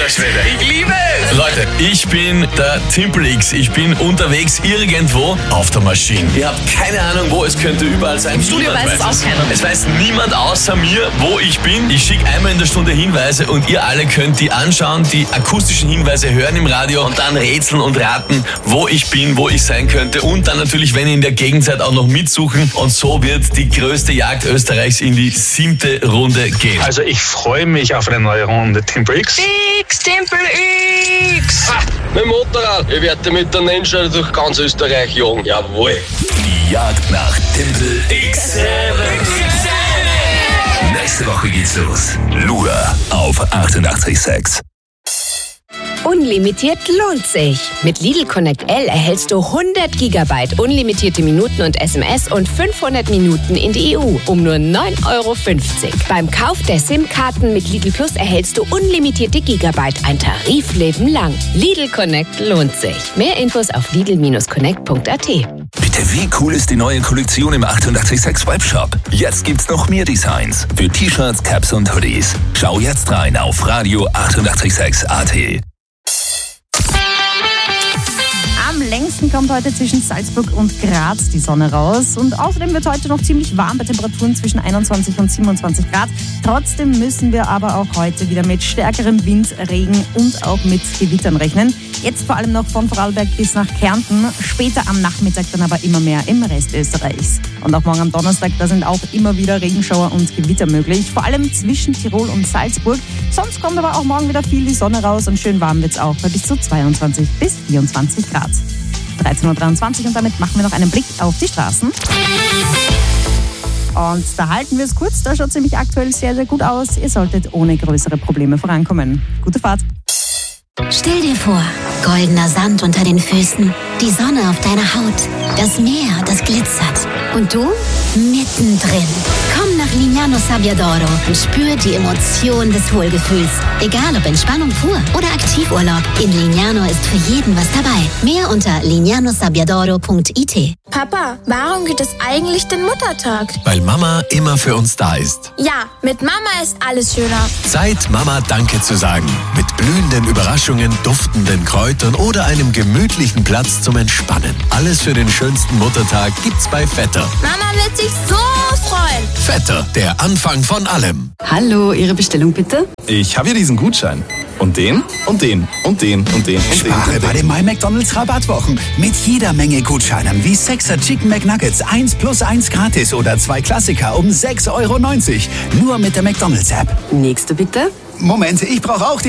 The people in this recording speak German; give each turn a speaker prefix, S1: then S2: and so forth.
S1: Schwede.
S2: Ich liebe es!
S1: Leute, ich bin der Timpel X. Ich bin unterwegs irgendwo auf der Maschine. Ihr habt keine Ahnung, wo, es könnte überall sein.
S2: Im Studio weiß es auch keiner.
S1: Es weiß niemand außer mir, wo ich bin. Ich schicke einmal in der Stunde Hinweise und ihr alle könnt die anschauen, die akustischen Hinweise hören im Radio und dann rätseln und raten, wo ich bin, wo ich sein könnte. Und dann natürlich, wenn ihr in der Gegend seid, auch noch mitsuchen. Und so wird die größte Jagd Österreichs in die 7. Runde gehen.
S3: Also ich freue mich auf eine neue Runde Timpel X.
S2: Timpel X!
S4: Mit dem Motorrad. Ich werde mit der Nennschule durch ganz Österreich jagen. Jawohl.
S5: Die Jagd nach Timpel X. Nächste Woche geht's los. Lura auf 88,6.
S6: Unlimitiert lohnt sich. Mit Lidl Connect L erhältst du 100 GB unlimitierte Minuten und SMS und 500 Minuten in die EU um nur 9,50 €. Beim Kauf der SIM-Karten mit Lidl Plus erhältst du unlimitierte Gigabyte, ein Tarifleben lang. Lidl Connect lohnt sich. Mehr Infos auf lidl-connect.at.
S5: Bitte, wie cool ist die neue Kollektion im 88,6 Webshop? Jetzt gibt's noch mehr Designs für T-Shirts, Caps und Hoodies. Schau jetzt rein auf Radio 88,6 AT.
S7: Am längsten kommt heute zwischen Salzburg und Graz die Sonne raus. Und außerdem wird heute noch ziemlich warm bei Temperaturen zwischen 21 und 27 Grad. Trotzdem müssen wir aber auch heute wieder mit stärkerem Wind, Regen und auch mit Gewittern rechnen. Jetzt vor allem noch von Vorarlberg bis nach Kärnten. Später am Nachmittag dann aber immer mehr im Rest Österreichs. Und auch morgen am Donnerstag, da sind auch immer wieder Regenschauer und Gewitter möglich. Vor allem zwischen Tirol und Salzburg. Sonst kommt aber auch morgen wieder viel die Sonne raus und schön warm wird's auch bei bis zu 22 bis 24 Grad. 13.23 Uhr und damit machen wir noch einen Blick auf die Straßen. Und da halten wir es kurz, da schaut ziemlich aktuell sehr, sehr gut aus. Ihr solltet ohne größere Probleme vorankommen. Gute Fahrt.
S8: Stell dir vor, goldener Sand unter den Füßen, die Sonne auf deiner Haut, das Meer, das glitzert. Und du mittendrin. Komm nach Lignano Sabbiadoro und spür die Emotion des Wohlgefühls. Egal ob Entspannung pur oder Aktivurlaub, in Lignano ist für jeden was dabei. Mehr unter lignanosabbiadoro.it.
S9: Papa, warum gibt es eigentlich den Muttertag?
S10: Weil Mama immer für uns da ist.
S9: Ja, mit Mama ist alles schöner.
S10: Zeit, Mama Danke zu sagen. Mit blühenden Überraschungen, duftenden Kräutern oder einem gemütlichen Platz zum Entspannen. Alles für den schönsten Muttertag gibt's bei Vetter.
S9: Mama wird sich so freuen.
S10: Vetter, der Anfang von allem.
S11: Hallo, Ihre Bestellung bitte?
S12: Ich habe hier diesen Gutschein. Und den, und den, und den, und den, und
S13: Spare
S12: den.
S13: bei den MyMcDonald's Rabattwochen. Mit jeder Menge Gutscheinen wie 6er Chicken McNuggets 1+1 gratis oder 2 Klassiker um 6,90 €. Nur mit der McDonald's App.
S11: Nächste bitte.
S13: Moment, ich brauche auch